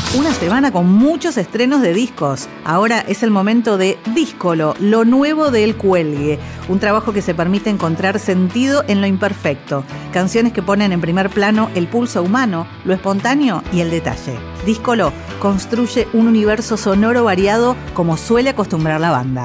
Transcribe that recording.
Una semana con muchos estrenos de discos. Ahora es el momento de Díscolo, lo nuevo de El Cuelgue. Un trabajo que se permite encontrar sentido en lo imperfecto. Canciones que ponen en primer plano el pulso humano, lo espontáneo y el detalle. Díscolo construye un universo sonoro variado como suele acostumbrar la banda.